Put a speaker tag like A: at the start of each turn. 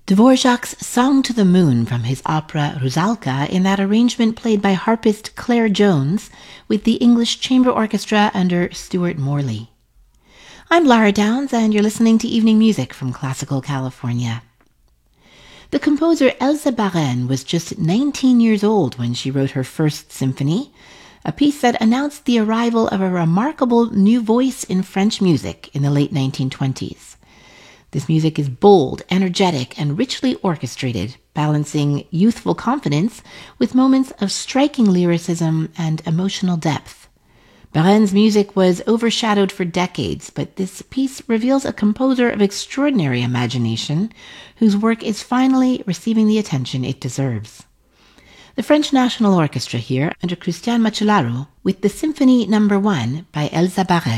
A: Dvorak's Song to the Moon from his opera Rusalka in that arrangement played by harpist Claire Jones with the English Chamber Orchestra under Stuart Morley. I'm Lara Downs, and you're listening to Evening Music from Classical California. The composer Elsa Baren was just 19 years old when she wrote her first symphony, a piece that announced the arrival of a remarkable new voice in French music in the late 1920s. This music is bold, energetic, and richly orchestrated, balancing youthful confidence with moments of striking lyricism and emotional depth. Baren's music was overshadowed for decades, but this piece reveals a composer of extraordinary imagination whose work is finally receiving the attention it deserves. The French National Orchestra here under Christian Macellaro with the Symphony No. 1 by Elsa Baren.